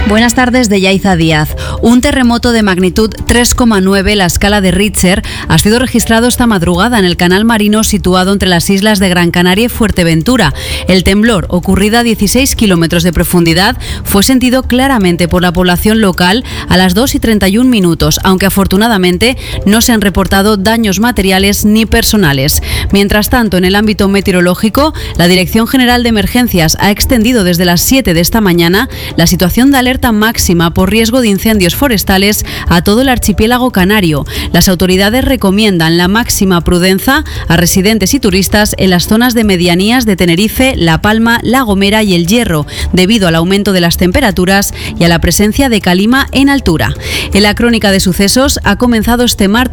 Buenas tardes, de Yaiza Díaz. Un terremoto de magnitud 3,9, la escala de Richter, ha sido registrado esta madrugada en el canal marino situado entre las islas de Gran Canaria y Fuerteventura. El temblor, ocurrido a 16 kilómetros de profundidad, fue sentido claramente por la población local a las 2:31 minutos, aunque afortunadamente no se han reportado daños materiales ni personales. Mientras tanto, en el ámbito meteorológico, la Dirección General de Emergencias ha extendido desde las 7 de esta mañana la situación de alerta máxima por riesgo de incendios forestales a todo el archipiélago canario. Las autoridades recomiendan la máxima prudencia a residentes y turistas en las zonas de medianías de Tenerife, La Palma, La Gomera y El Hierro, debido al aumento de las temperaturas y a la presencia de calima en altura. En la crónica de sucesos ha comenzado este martes